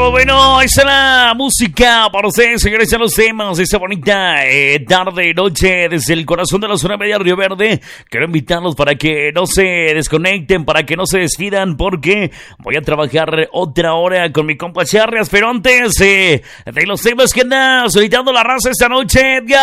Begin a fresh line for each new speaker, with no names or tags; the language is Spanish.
Bueno, esa es la música para ustedes, señores, a los temas de esta bonita tarde, noche, desde el corazón de la zona media Río Verde. Quiero invitarlos para que no se desconecten, para que no se despidan, porque voy a trabajar otra hora con mi compa Charrias. Pero antes de los temas que anda solicitando la raza esta noche, Edgar.